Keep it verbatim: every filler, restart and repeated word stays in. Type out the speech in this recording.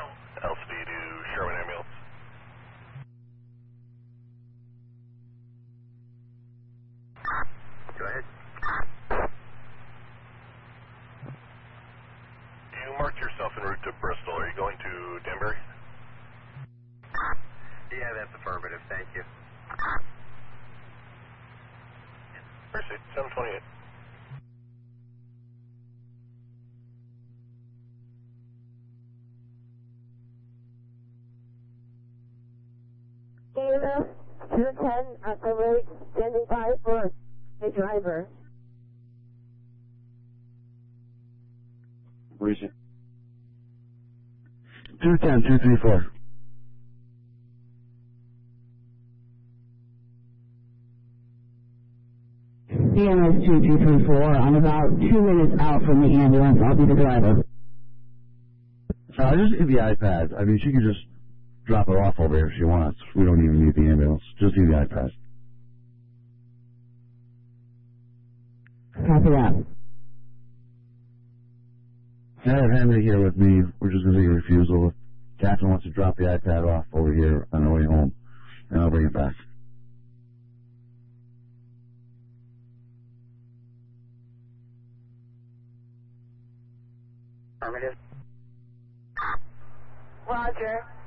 L C D to Sherman Ambulance. Go ahead. You marked yourself en route to Bristol. Are you going to Danbury? Yeah, that's affirmative. Thank you. Proceed, seven twenty-eight. Dana, two ten, October, standing by for the driver. Where is it? two ten, two three four. C M S two two three four, I'm about two minutes out from the ambulance. I'll be the driver. Uh, just need the iPad. I mean, she can just drop it off over here if she wants. We don't even need the ambulance. Just need the iPad. Copy that. I have Henry here with me. We're just going to take a refusal. If Catherine wants to drop the iPad off over here on her way home, and I'll bring it back. Affirmative. Roger.